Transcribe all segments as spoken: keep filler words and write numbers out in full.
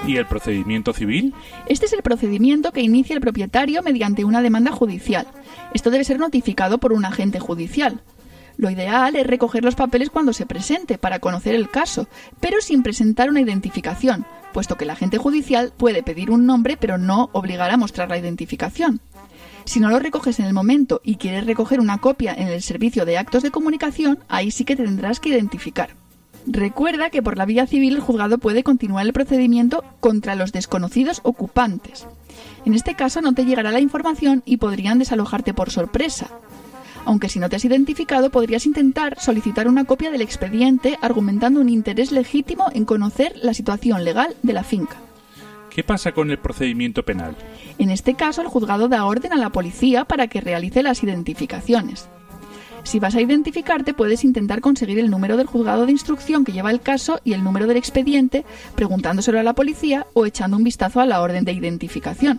¿Y el procedimiento civil? Este es el procedimiento que inicia el propietario mediante una demanda judicial. Esto debe ser notificado por un agente judicial. Lo ideal es recoger los papeles cuando se presente para conocer el caso, pero sin presentar una identificación, puesto que el agente judicial puede pedir un nombre pero no obligar a mostrar la identificación. Si no lo recoges en el momento y quieres recoger una copia en el servicio de actos de comunicación, ahí sí que te tendrás que identificar. Recuerda que por la vía civil el juzgado puede continuar el procedimiento contra los desconocidos ocupantes. En este caso no te llegará la información y podrían desalojarte por sorpresa. Aunque si no te has identificado, podrías intentar solicitar una copia del expediente argumentando un interés legítimo en conocer la situación legal de la finca. ¿Qué pasa con el procedimiento penal? En este caso, el juzgado da orden a la policía para que realice las identificaciones. Si vas a identificarte, puedes intentar conseguir el número del juzgado de instrucción que lleva el caso y el número del expediente, preguntándoselo a la policía o echando un vistazo a la orden de identificación.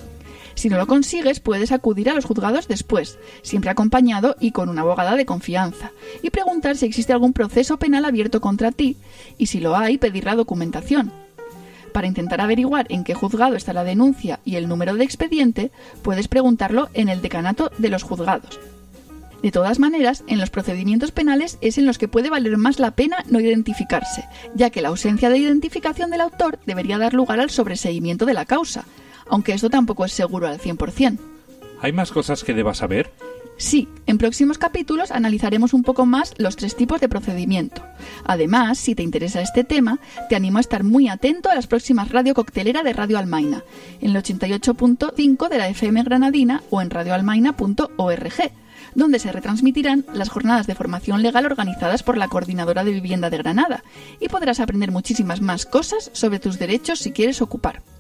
Si no lo consigues, puedes acudir a los juzgados después, siempre acompañado y con una abogada de confianza, y preguntar si existe algún proceso penal abierto contra ti, y si lo hay, pedir la documentación. Para intentar averiguar en qué juzgado está la denuncia y el número de expediente, puedes preguntarlo en el decanato de los juzgados. De todas maneras, en los procedimientos penales es en los que puede valer más la pena no identificarse, ya que la ausencia de identificación del autor debería dar lugar al sobreseimiento de la causa, aunque esto tampoco es seguro al cien por ciento. ¿Hay más cosas que debas saber? Sí, en próximos capítulos analizaremos un poco más los tres tipos de procedimiento. Además, si te interesa este tema, te animo a estar muy atento a las próximas Radio Coctelera de Radio Almaina, en el ochenta y ocho punto cinco de la F M granadina o en radio almaina punto org, donde se retransmitirán las jornadas de formación legal organizadas por la Coordinadora de Vivienda de Granada, y podrás aprender muchísimas más cosas sobre tus derechos si quieres ocupar.